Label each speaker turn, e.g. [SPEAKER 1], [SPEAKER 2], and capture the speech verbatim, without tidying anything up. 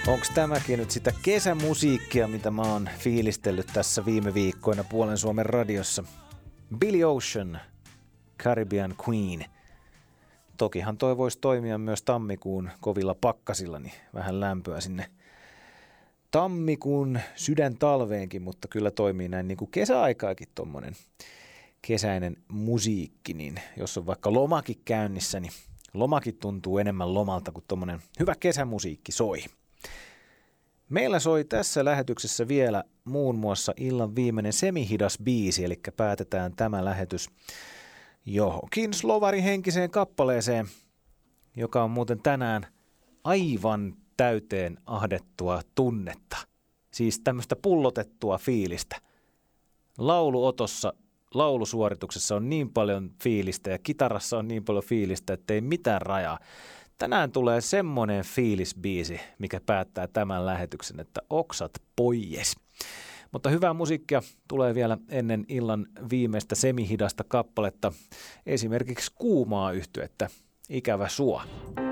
[SPEAKER 1] Onks tämäkin nyt sitä kesämusiikkia, mitä mä oon fiilistellyt tässä viime viikkoina Puolen Suomen radiossa? Billy Ocean, Caribbean Queen. Tokihan toi voisi toimia myös tammikuun kovilla pakkasilla, niin vähän lämpöä sinne tammikuun sydän talveenkin, mutta kyllä toimii näin niin kuin kesäaikaakin tommonen kesäinen musiikki, niin jos on vaikka lomakin käynnissä, niin lomakin tuntuu enemmän lomalta, kun tommonen hyvä kesämusiikki soi. Meillä soi tässä lähetyksessä vielä muun muassa illan viimeinen semihidas biisi, eli päätetään tämä lähetys johonkin slovarihenkiseen kappaleeseen, joka on muuten tänään aivan täyteen ahdettua tunnetta. Siis tämmöistä pullotettua fiilistä. Lauluotossa, laulusuorituksessa on niin paljon fiilistä ja kitarassa on niin paljon fiilistä, ettei mitään rajaa. Tänään tulee semmoinen fiilisbiisi, mikä päättää tämän lähetyksen, että oksat poies. Mutta hyvää musiikkia tulee vielä ennen illan viimeistä semihidasta kappaletta. Esimerkiksi Kuumaa yhtyettä Ikävä sua.